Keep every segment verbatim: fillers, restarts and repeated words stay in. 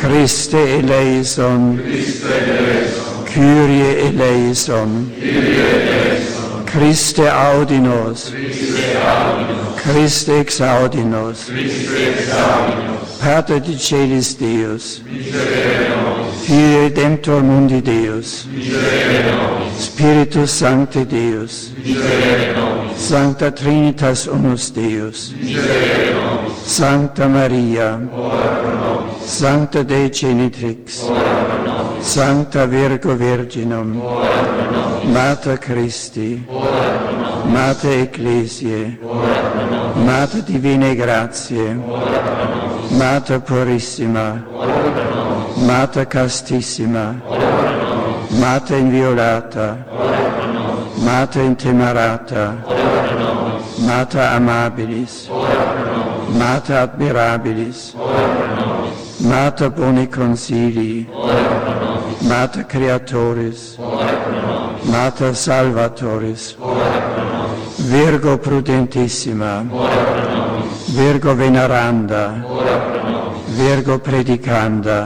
Christe eleison, Kyrie eleison, Christe audinos, Christe exaudi nos, Pater de Celis Deus, Filii Redemptor Mundi Deus, Spiritus Sancte Deus, Sancta Trinitas Unus Deus, Sancta Maria, Sancta Dei Genitrix, Sancta Virgo Virginum, Mater Christi, Mater Ecclesiae, Mater Divinae Gratiae, Mater Purissima, Mater Castissima, Mater Inviolata, Mater Intemerata, Mater Amabilis, Mater Admirabilis, Mater Boni Consilii, Mater Creatoris, Mater Salvatoris, Virgo Prudentissima, Virgo Veneranda, Virgo Predicanda,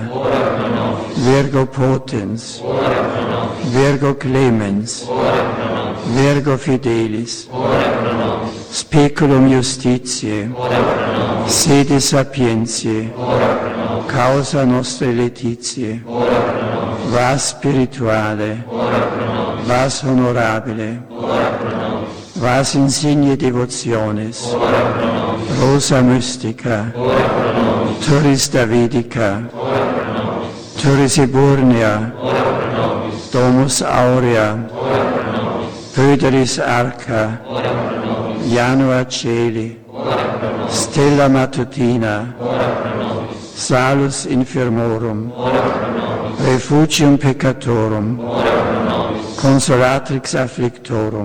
Virgo Potens, Virgo Clemens, Virgo Fidelis, Speculum Justitiae, Sede Sapientiae, Causa Nostre Laetitiae, Vas Spirituale, Vas Honorabile, Vas Insigne Devotionis, Rosa Mystica, Turris Davidica, Turris Eburnea, Domus Aurea, Pöderis Arca, Janua Celi, Stella Matutina, Salus Infirmorum, Refugium Peccatorum, Consolatrix Afflictorum,